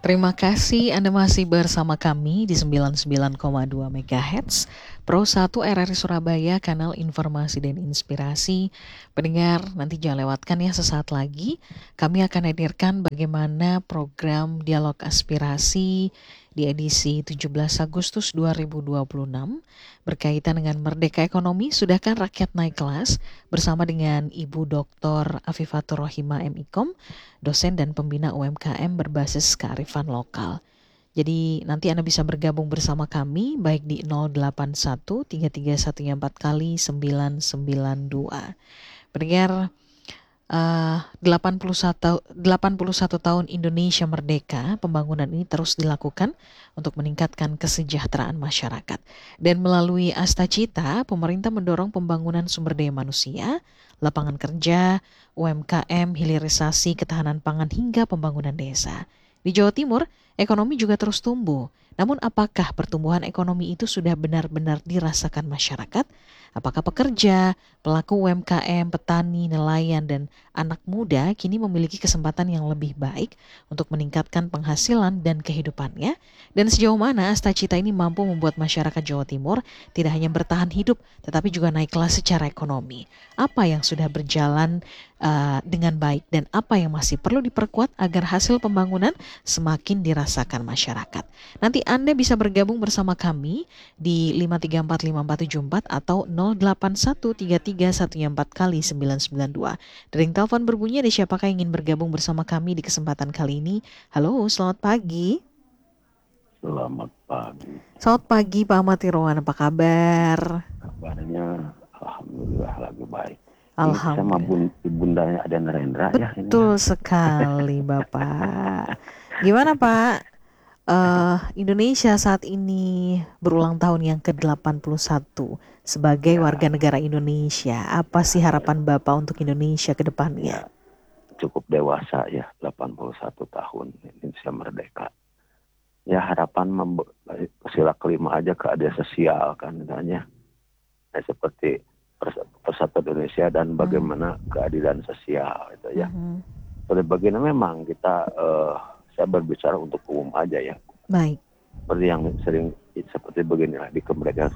Terima kasih Anda masih bersama kami di 99,2 MHz Pro 1 RRI Surabaya, kanal informasi dan inspirasi. Pendengar, nanti jangan lewatkan ya, sesaat lagi kami akan hadirkan bagaimana program Dialog Aspirasi di edisi 17 Agustus 2026 berkaitan dengan Merdeka Ekonomi, Sudahkah Rakyat Naik Kelas, bersama dengan Ibu Dr. Afifatur Rohimah MIKOM, dosen dan pembina UMKM berbasis kearifan lokal. Jadi nanti Anda bisa bergabung bersama kami baik di 081 3314 kali 992. Pendengar, 81 tahun Indonesia merdeka, pembangunan ini terus dilakukan untuk meningkatkan kesejahteraan masyarakat. Dan melalui Astacita, pemerintah mendorong pembangunan sumber daya manusia, lapangan kerja, UMKM, hilirisasi, ketahanan pangan hingga pembangunan desa. Di Jawa Timur, ekonomi juga terus tumbuh. Namun apakah pertumbuhan ekonomi itu sudah benar-benar dirasakan masyarakat? Apakah pekerja, pelaku UMKM, petani, nelayan, dan anak muda kini memiliki kesempatan yang lebih baik untuk meningkatkan penghasilan dan kehidupannya? Dan sejauh mana Astacita ini mampu membuat masyarakat Jawa Timur tidak hanya bertahan hidup, tetapi juga naik kelas secara ekonomi? Apa yang sudah berjalan dengan baik dan apa yang masih perlu diperkuat agar hasil pembangunan semakin dirasakan masyarakat? Nanti Anda bisa bergabung bersama kami di 5345474 atau 08133114 kali 992. Dering telepon berbunyi, ada siapakah yang ingin bergabung bersama kami di kesempatan kali ini? Halo, selamat pagi. Selamat pagi. Selamat pagi Pak Ahmad Irawan, apa kabar? Kabarnya alhamdulillah lagi baik. Alhamdulillah. Ini sama bundanya ada Narendra ya. Betul sekali Bapak. Gimana Pak? Indonesia saat ini berulang tahun yang ke-81 sebagai warga negara Indonesia. Apa sih harapan Bapak untuk Indonesia ke depannya? Cukup dewasa ya, 81 tahun Indonesia merdeka. Ya harapan sila kelima aja keadilan sosial kan katanya. Nah, seperti Persatuan Indonesia dan bagaimana keadilan sosial itu ya. Pada bagian memang kita saya berbicara untuk umum aja ya. Baik. Seperti yang sering seperti beginilah di kemerdekaan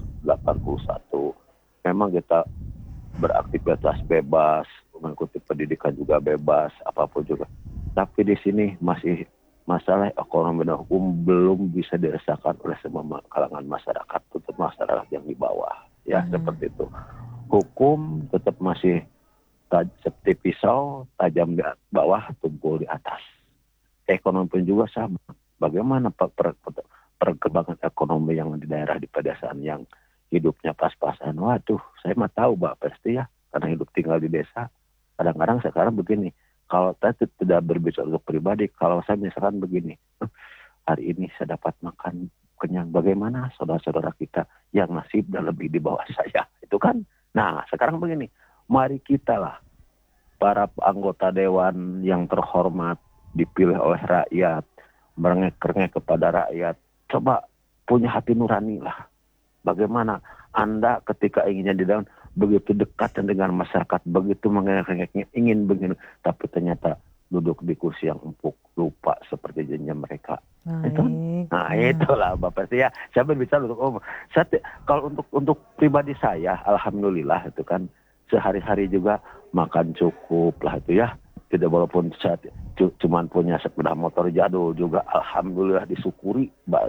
81. Memang kita beraktivitas bebas, mengikuti pendidikan juga bebas, apapun juga. Tapi di sini masih masalah ekonomi dan hukum belum bisa dirasakan oleh semua kalangan masyarakat, terutama masyarakat yang di bawah. Ya, seperti itu. Hukum tetap masih seperti pisau, tajam di bawah, tumpul di atas. Ekonomi pun juga sama. Bagaimana perkembangan ekonomi yang di daerah di pedesaan yang hidupnya pas-pasan? Waduh, saya mah tahu Mbak pasti ya, karena hidup tinggal di desa. Kadang-kadang sekarang begini, kalau saya tidak berbicara untuk pribadi, kalau saya misalkan begini, hari ini saya dapat makan kenyang, bagaimana saudara-saudara kita yang nasibnya lebih di bawah saya? Itu kan. Nah, sekarang begini, mari kita lah, para anggota dewan yang terhormat, dipilih oleh rakyat, merengek-rengek kepada rakyat, coba punya hati nurani lah. Bagaimana Anda ketika inginnya di dalam begitu dekat dengan masyarakat, begitu mengengek-engeknya, ingin begini, tapi ternyata duduk di kursi yang empuk, lupa seperti janji mereka. Itu? Nah, itulah Bapak ya. Saya berbicara untuk kalau untuk pribadi saya, alhamdulillah itu kan sehari-hari juga makan cukup lah itu ya. Tidak walaupun saya cuma punya sepeda motor jadul juga alhamdulillah disyukuri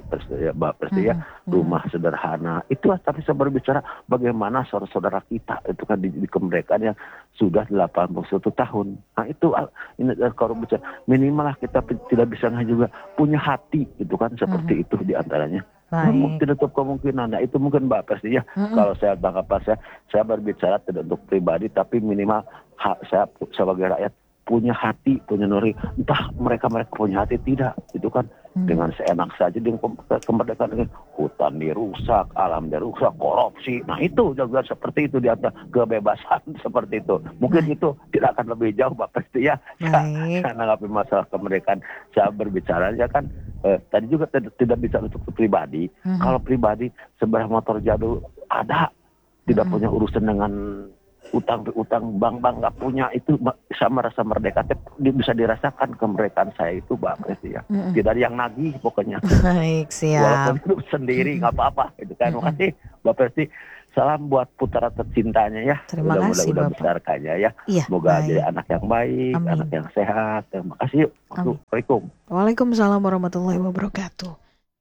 Mbak ya, rumah sederhana itu, tapi saya berbicara bagaimana saudara-saudara kita itu kan di kemerdekaan yang sudah 81 tahun. Nah itu ini kalau bicara minimal lah kita tidak bisa juga punya hati itu kan seperti itu diantaranya. Tidak tutup kemungkinan. Nah itu mungkin Mbak pasti ya. Kalau saya tanggapan saya berbicara tidak untuk pribadi, tapi minimal saya sebagai rakyat punya hati, punya nuri. Entah mereka punya hati tidak, itu kan dengan seenak saja dengan kemerdekaan, dengan hutan dirusak, alam dirusak, korupsi. Nah itu juga seperti itu di antara kebebasan seperti itu. Mungkin itu tidak akan lebih jauh Bapak pasti ya. Saya menanggapi masalah kemerdekaan. Saya berbicara aja kan tadi juga tidak bisa untuk pribadi. Kalau pribadi sebuah motor jadul ada, tidak punya urusan dengan utang bank-bank nggak punya itu sama rasa merdeka bisa dirasakan kemerdekaan saya itu Mbak Presti ya. Mm-mm. Tidak ada yang nagih pokoknya. Baik, Walaupun siap. hidup sendiri nggak apa-apa gitu kan. Mm-mm. Makasih Mbak Presti. Salam buat putra tercintanya ya. Terima kasih Udah Bapak. besarkannya ya. Iya, Semoga jadi baik. anak yang baik, anak Amin. yang sehat. Terima kasih yuk. Amin. Assalamualaikum. Waalaikumsalam warahmatullahi wabarakatuh.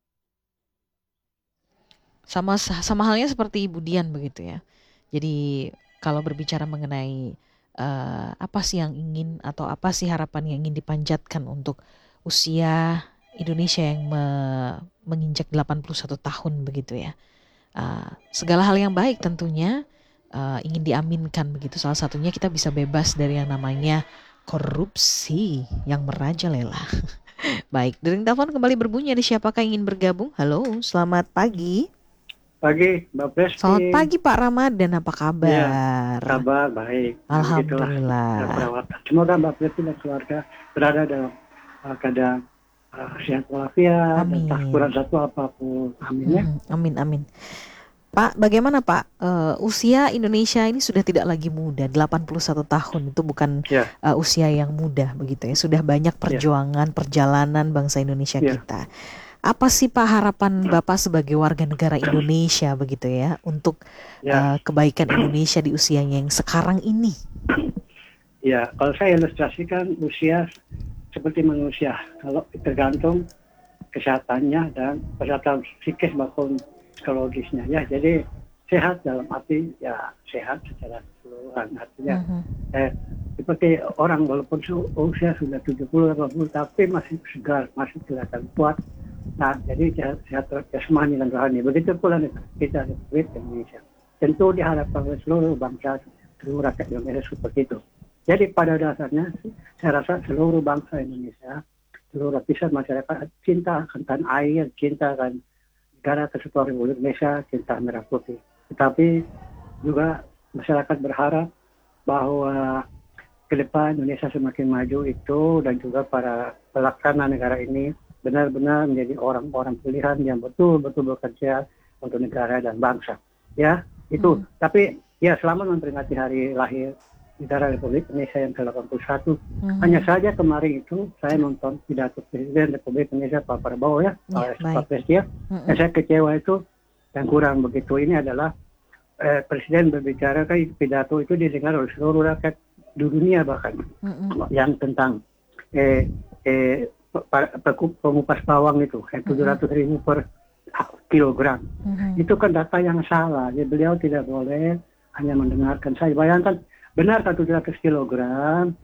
Sama halnya seperti Ibu Dian begitu ya. Jadi kalau berbicara mengenai apa sih yang ingin atau apa sih harapan yang ingin dipanjatkan untuk usia Indonesia yang menginjak 81 tahun begitu ya. Segala hal yang baik tentunya ingin diaminkan begitu. Salah satunya kita bisa bebas dari yang namanya korupsi yang merajalela. Baik, dering telepon kembali berbunyi. Ada siapakah yang ingin bergabung? Halo, selamat pagi. Pagi, Mbak Presti. Selamat pagi Pak Ramadan, apa Ya, kabar? kabar baik. Begitulah Alhamdulillah. perawatan. Semoga Mbak Presti dan keluarga berada dalam keadaan sehat walafiat dan Amin. tak kurang satu apapun. Amin ya. Amin, amin. Pak, bagaimana Pak? Usia Indonesia ini sudah tidak lagi muda, 81 tahun itu bukan Ya. usia yang mudah begitu ya. Sudah banyak perjuangan, perjalanan bangsa Indonesia Ya. kita. Apa sih Pak harapan Bapak sebagai warga negara Indonesia begitu ya untuk Ya. kebaikan Indonesia di usianya yang sekarang ini? Ya, kalau saya ilustrasikan usia seperti manusia, kalau tergantung kesehatannya dan kesehatan psikis maupun psikologisnya ya. Jadi sehat dalam arti ya sehat secara keseluruhan, artinya seperti orang walaupun usia sudah 70-80 tapi masih segar, masih kelihatan kuat. Nah, jadi sehat jasmani dan rohani. Begitu pula kita Republik Indonesia. Tentu diharapkan oleh seluruh bangsa, seluruh rakyat Indonesia seperti itu. Jadi pada dasarnya saya rasa seluruh bangsa Indonesia, seluruh lapisan masyarakat cinta akan tanah air, cinta akan negara Kesatuan Republik Indonesia, cinta merah putih. Tetapi juga masyarakat berharap bahwa ke depan Indonesia semakin maju itu dan juga para pelaksana negara ini benar-benar menjadi orang-orang pilihan yang betul-betul bekerja untuk negara dan bangsa. Ya, itu. Tapi ya selamat memperingati hari lahir negara Republik Indonesia yang ke-81. Hanya saja kemarin itu saya nonton pidato Presiden Republik Indonesia Pak Prabowo ya, Pak Presiden. Dan saya kecewa itu yang kurang begitu. Ini adalah Presiden berbicara kan pidato itu didengar oleh seluruh rakyat di dunia bahkan yang tentang pengupas bawang itu 700.000 per kilogram. Itu kan data yang salah. Jadi beliau tidak boleh hanya mendengarkan. Saya bayangkan benar kan 700 kilogram,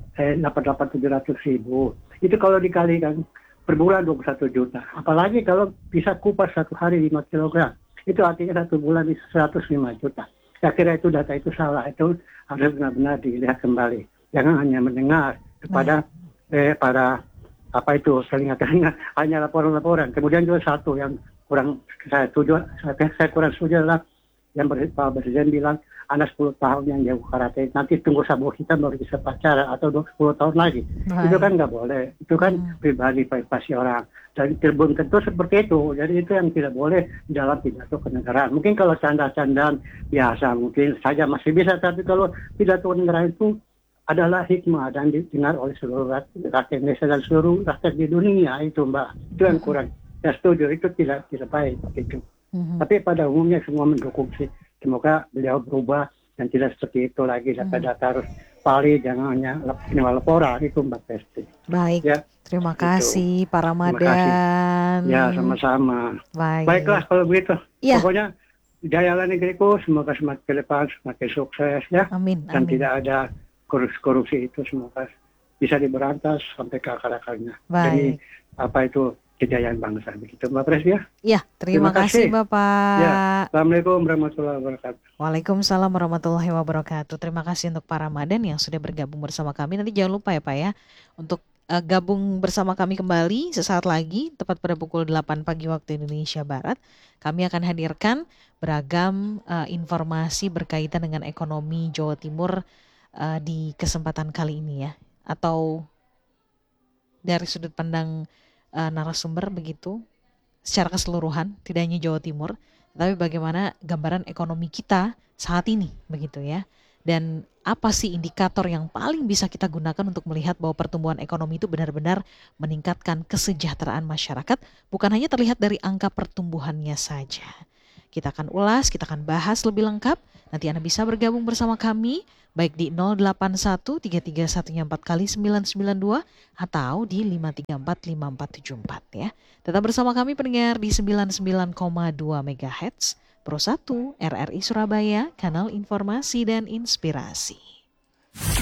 700.000. Itu kalau dikalikan per bulan 21 juta. Apalagi kalau bisa kupas satu hari 5 kilogram. Itu artinya satu bulan bisa 105 juta. Saya kira itu data itu salah. Itu harus benar-benar dilihat kembali. Jangan hanya mendengar kepada para telinga hanya laporan-laporan. Kemudian juga satu yang kurang saya kurang setuju adalah yang Pak Presiden bilang anak 10 tahun yang jauh karate nanti tunggu sabuk kita baru bisa pacaran atau 10 tahun lagi. Itu kan nggak boleh. Itu kan privasi orang. Dan belum tentu seperti itu. Jadi itu yang tidak boleh dalam pidato kenegaraan. Mungkin kalau canda-candaan biasa mungkin saja masih bisa. Tapi kalau pidato kenegaraan itu adalah hikmah dan didengar oleh seluruh rakyat Indonesia dan seluruh rakyat di dunia itu Mbak. Itu yang kurang. Saya setuju itu tidak baik begitu. Tapi pada umumnya semua mendukung sih. Semoga beliau berubah dan tidak seperti itu lagi. Data-data harus valid, jangan hanya laporan itu Mbak Pesti. Baik, ya, terima kasih Pak Ramadan. Kasih. Ya, sama-sama. Baiklah kalau begitu. Ya. Pokoknya jaya negeriku semoga semakin ke depan semakin sukses ya. Amin. Dan tidak ada korupsi itu semoga bisa diberantas sampai ke akar-akarnya. Jadi kejayaan bangsa begitu Mbak Pres ya. Ya, terima kasih Bapak. Ya, Assalamualaikum warahmatullahi wabarakatuh. Waalaikumsalam warahmatullahi wabarakatuh. Terima kasih untuk Pak Ramadan yang sudah bergabung bersama kami. Nanti jangan lupa ya Pak ya untuk gabung bersama kami kembali sesaat lagi tepat pada pukul 8 pagi waktu Indonesia Barat. Kami akan hadirkan beragam informasi berkaitan dengan ekonomi Jawa Timur di kesempatan kali ini ya, atau dari sudut pandang narasumber begitu secara keseluruhan, tidak hanya Jawa Timur, tapi bagaimana gambaran ekonomi kita saat ini begitu ya. Dan apa sih indikator yang paling bisa kita gunakan untuk melihat bahwa pertumbuhan ekonomi itu benar-benar meningkatkan kesejahteraan masyarakat, bukan hanya terlihat dari angka pertumbuhannya saja. Kita akan ulas, kita akan bahas lebih lengkap. Nanti Anda bisa bergabung bersama kami baik di 081 331 4 kali 992 atau di 5345474 ya. Tetap bersama kami pendengar di 99,2 MHz Pro 1 RRI Surabaya, kanal informasi dan inspirasi.